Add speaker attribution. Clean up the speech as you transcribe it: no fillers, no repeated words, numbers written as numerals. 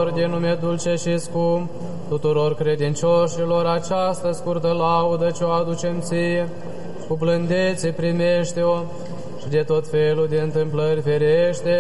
Speaker 1: tuturor din nume dulce și scump, tuturor credincioșilor această scurtă laudă ce o aducem ție, cu blândețe primește-o și de tot felul de întâmplări ferește